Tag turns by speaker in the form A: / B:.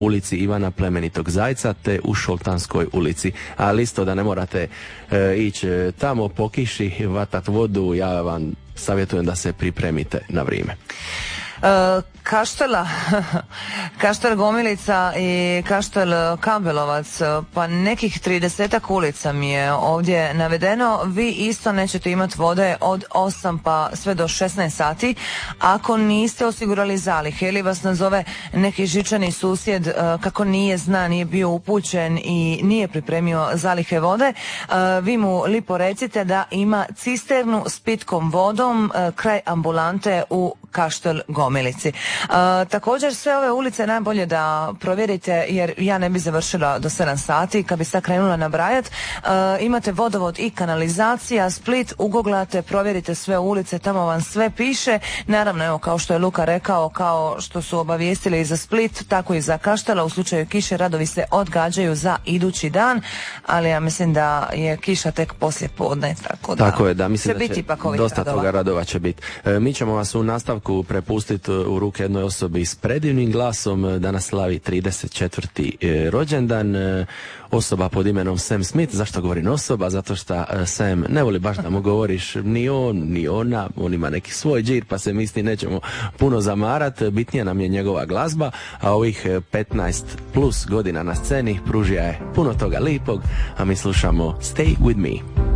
A: ulici Ivana Plemenitog Zajca te u Šoltanskoj ulici. Ali isto da ne morate ići tamo po kiši, vatat vodu, ja vam savjetujem da se pripremite na vrijeme.
B: Kaštela, Kaštel Gomilica i Kaštel Kambelovac, pa nekih 30-ak ulica mi je ovdje navedeno. Vi isto nećete imati vode od 8 pa sve do 16 sati ako niste osigurali zalihe ili vas nazove neki žičani susjed kako nije zna, nije bio upućen i nije pripremio zalihe vode. Vi mu lipo recite da ima cisternu s pitkom vodom kraj ambulante u Kaštel Gomilici. Također sve ove ulice najbolje da provjerite, jer ja ne bi završila do 7 sati kad bi sad krenula nabrajat. Imate vodovod i kanalizacija, Split, ugoglate, provjerite sve ulice, tamo vam sve piše. Naravno, evo, kao što je Luka rekao, kao što su obavijestili i za Split, tako i za Kaštela, u slučaju kiše radovi se odgađaju za idući dan, ali ja mislim da je kiša tek poslije podne,
A: tako je, da mislim da će dosta
B: radova.
A: Toga radova će biti. Mi ćemo vas u nastavku prepustiti u ruke jednoj osobi s predivnim glasom. Danas slavi 34. rođendan. Osoba pod imenom Sam Smith. Zašto govorim osoba? Zato što Sam ne voli baš da mu govoriš ni on, ni ona. On ima neki svoj džir, pa se misli nećemo puno zamarat. Bitnija nam je njegova glazba, a ovih 15 plus godina na sceni pružija je puno toga lipog, a mi slušamo Stay With Me.